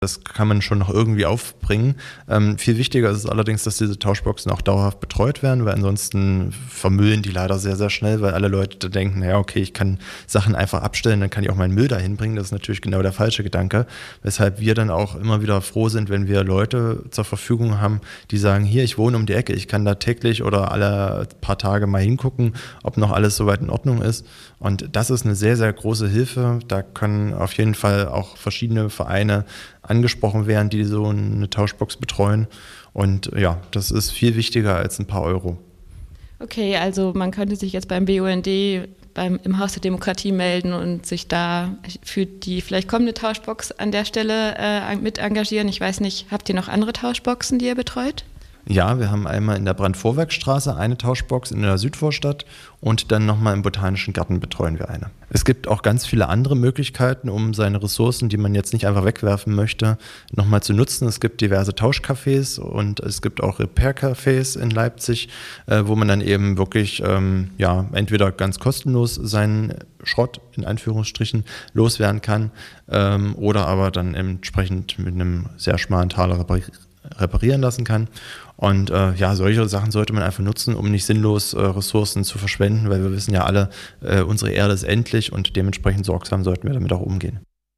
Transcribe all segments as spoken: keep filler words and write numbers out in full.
Das kann man schon noch irgendwie aufbringen. Ähm, viel wichtiger ist es allerdings, dass diese Tauschboxen auch dauerhaft betreut werden, weil ansonsten vermüllen die leider sehr, sehr schnell, weil alle Leute denken, naja, okay, ich kann Sachen einfach abstellen, dann kann ich auch meinen Müll dahin bringen. Das ist natürlich genau der falsche Gedanke, weshalb wir dann auch immer wieder froh sind, wenn wir Leute zur Verfügung haben, die sagen, hier, ich wohne um die Ecke, ich kann da täglich oder alle paar Tage mal hingucken, ob noch alles soweit in Ordnung ist. Und das ist eine sehr, sehr große Hilfe. Da können auf jeden Fall auch verschiedene Vereine angesprochen werden, die so eine Tauschbox betreuen. Und ja, das ist viel wichtiger als ein paar Euro. Okay, also man könnte sich jetzt beim B U N D beim, im Haus der Demokratie melden und sich da für die vielleicht kommende Tauschbox an der Stelle äh, mit engagieren. Ich weiß nicht, habt ihr noch andere Tauschboxen, die ihr betreut? Ja, wir haben einmal in der Brandvorwerkstraße eine Tauschbox in der Südvorstadt und dann nochmal im Botanischen Garten betreuen wir eine. Es gibt auch ganz viele andere Möglichkeiten, um seine Ressourcen, die man jetzt nicht einfach wegwerfen möchte, nochmal zu nutzen. Es gibt diverse Tauschcafés und es gibt auch Repair-Cafés in Leipzig, äh, wo man dann eben wirklich ähm, ja, entweder ganz kostenlos seinen Schrott in Anführungsstrichen loswerden kann ähm, oder aber dann entsprechend mit einem sehr schmalen Taler reparieren reparieren lassen kann. Und äh, ja, solche Sachen sollte man einfach nutzen, um nicht sinnlos äh, Ressourcen zu verschwenden, weil wir wissen ja alle, äh, unsere Erde ist endlich und dementsprechend sorgsam sollten wir damit auch umgehen.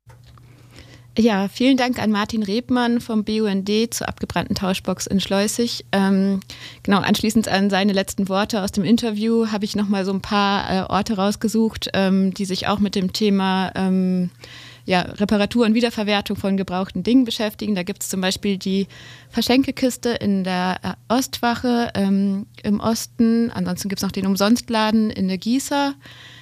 Ja, vielen Dank an Martin Rebmann vom B U N D zur abgebrannten Tauschbox in Schleußig. Ähm, genau, anschließend an seine letzten Worte aus dem Interview habe ich nochmal so ein paar äh, Orte rausgesucht, ähm, die sich auch mit dem Thema ähm, ja, Reparatur und Wiederverwertung von gebrauchten Dingen beschäftigen. Da gibt es zum Beispiel die Verschenkekiste in der äh, Ostwache ähm, im Osten. Ansonsten gibt es noch den Umsonstladen in der Gießer.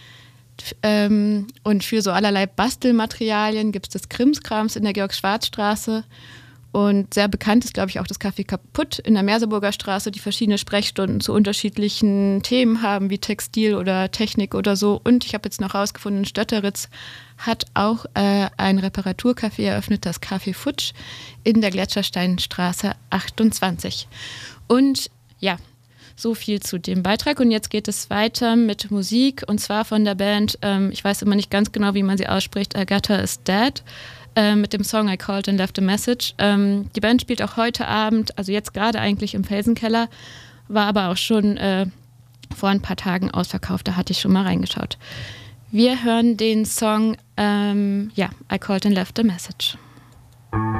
Ähm, und für so allerlei Bastelmaterialien gibt es das Krimskrams in der Georg-Schwarz-Straße. Und sehr bekannt ist, glaube ich, auch das Café Kaputt in der Merseburger Straße, die verschiedene Sprechstunden zu unterschiedlichen Themen haben, wie Textil oder Technik oder so. Und ich habe jetzt noch rausgefunden, Stötteritz hat auch äh, ein Reparaturcafé eröffnet, das Café Futsch in der Gletschersteinstraße achtundzwanzig. Und ja, so viel zu dem Beitrag. Und jetzt geht es weiter mit Musik, und zwar von der Band, ähm, ich weiß immer nicht ganz genau, wie man sie ausspricht, Agatha is Dead, äh, mit dem Song I Called and Left a Message. Ähm, die Band spielt auch heute Abend, also jetzt gerade eigentlich im Felsenkeller, war aber auch schon äh, vor ein paar Tagen ausverkauft, da hatte ich schon mal reingeschaut. Wir hören den Song ähm, ja, I Called and Left a Message.